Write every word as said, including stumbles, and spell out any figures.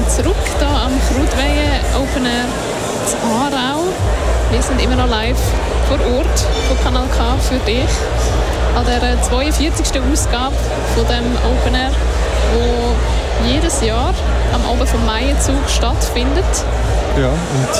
zurück hier am Krautwegen Open Air in Aarau. Wir sind immer noch live vor Ort von Kanal K für dich an der zweiundvierzigsten Ausgabe von dem Open Air, wo jedes Jahr am Abend vom Maienzug stattfindet. Ja, und